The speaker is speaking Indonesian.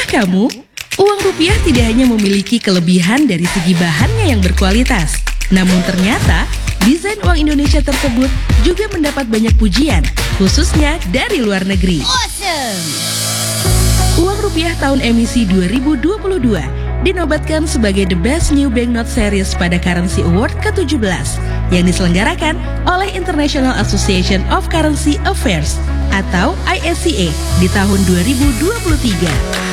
kamu? Uang rupiah tidak hanya memiliki kelebihan dari segi bahannya yang berkualitas, namun ternyata desain uang Indonesia tersebut juga mendapat banyak pujian, khususnya dari luar negeri. Awesome! Uang rupiah tahun emisi 2022 dinobatkan sebagai The Best New Banknote Series pada Currency Award ke-17 yang diselenggarakan oleh International Association of Currency Affairs atau ISCA di tahun 2023.